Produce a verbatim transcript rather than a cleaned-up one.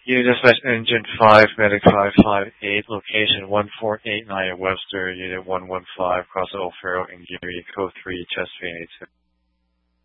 Unit Dispatch Engine five, Medic five five eight, location one four eight nine at Webster, Unit one one five, Cross O'Farrell, and Geary, Code three, Chesapeake eighty-two.